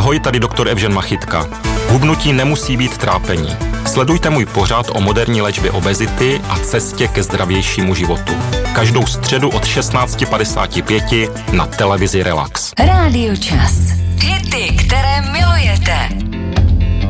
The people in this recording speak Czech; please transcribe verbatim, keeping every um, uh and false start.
Ahoj, tady doktor Evžen Machytka. Hubnutí nemusí být trápení. Sledujte můj pořad o moderní léčbě obezity a cestě ke zdravějšímu životu. Každou středu od šestnáct padesát pět na televizi Relax. Rádio Čas. Hity, které milujete.